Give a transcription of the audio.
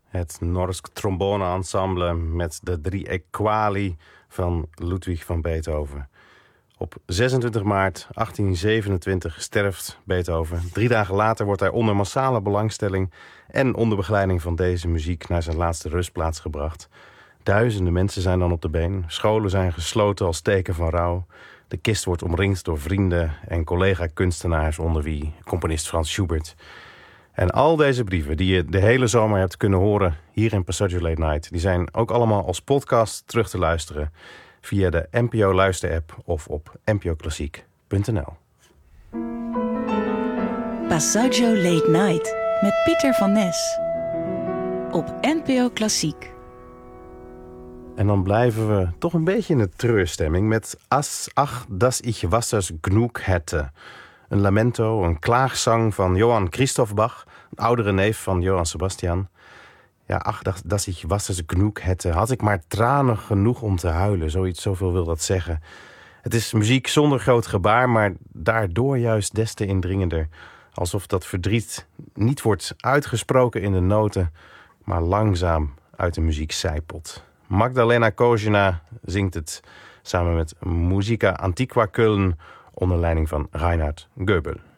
Het Norsk Trombone Ensemble met de 3 Equali van Ludwig van Beethoven. Op 26 maart 1827 sterft Beethoven. 3 dagen later wordt hij onder massale belangstelling en onder begeleiding van deze muziek naar zijn laatste rustplaats gebracht. Duizenden mensen zijn dan op de been. Scholen zijn gesloten als teken van rouw. De kist wordt omringd door vrienden en collega-kunstenaars, onder wie componist Franz Schubert. En al deze brieven die je de hele zomer hebt kunnen horen hier in Passaggio Late Night, die zijn ook allemaal als podcast terug te luisteren via de NPO Luisterapp of op npoklassiek.nl. Passaggio Late Night met Pieter van Nes op NPO Klassiek. En dan blijven we toch een beetje in de treurstemming met Ach, dass ich Wassers genug hätte. Een lamento, een klaagzang van Johann Christoph Bach, een oudere neef van Johann Sebastian. Ja, ach, dass ich Wassers genug hätte. Had ik maar tranen genoeg om te huilen. Zoveel wil dat zeggen. Het is muziek zonder groot gebaar, maar daardoor juist des te indringender. Alsof dat verdriet niet wordt uitgesproken in de noten, maar langzaam uit de muziek sijpelt. Magdalena Kozina zingt het samen met Musica Antiqua Köln onder leiding van Reinhard Goebel.